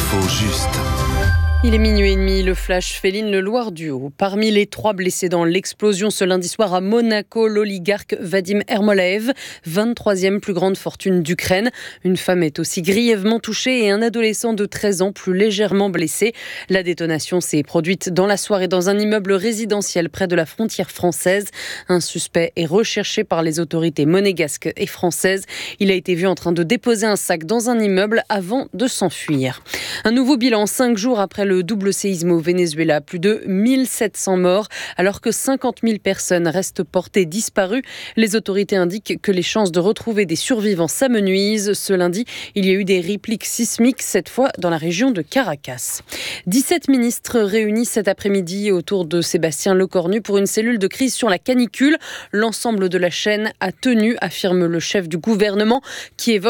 L'info juste. Il est minuit et demi, le flash féline le Loir-du-Haut. Parmi les 3 blessés dans l'explosion ce lundi soir à Monaco, l'oligarque Vadim Ermolaev, 23e plus grande fortune d'Ukraine. Une femme est aussi grièvement touchée et un adolescent de 13 ans plus légèrement blessé. La détonation s'est produite dans la soirée dans un immeuble résidentiel près de la frontière française. Un suspect est recherché par les autorités monégasques et françaises. Il a été vu en train de déposer un sac dans un immeuble avant de s'enfuir. Un nouveau bilan 5 jours après le double séisme au Venezuela. Plus de 1700 morts, alors que 50 000 personnes restent portées disparues. Les autorités indiquent que les chances de retrouver des survivants s'amenuisent. Ce lundi, il y a eu des répliques sismiques, cette fois dans la région de Caracas. 17 ministres réunis cet après-midi autour de Sébastien Lecornu pour une cellule de crise sur la canicule. L'ensemble de la chaîne a tenu, affirme le chef du gouvernement, qui évoque